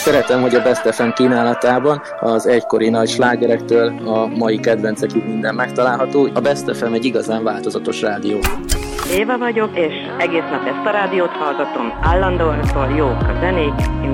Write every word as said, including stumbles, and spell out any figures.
Szeretem, hogy a Best ef em kínálatában az egykori nagy slágerektől a mai kedvencekig minden megtalálható. A Best ef em egy igazán változatos rádió. Éva vagyok, és egész nap ezt a rádiót hallgatom. Állandóan jók a zenék,